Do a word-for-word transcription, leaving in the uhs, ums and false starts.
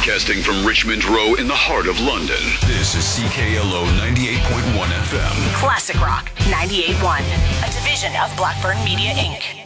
Broadcasting from Richmond Row in the heart of London. This is C K L O ninety-eight point one F M. Classic Rock ninety-eight point one, a division of Blackburn Media, Incorporated.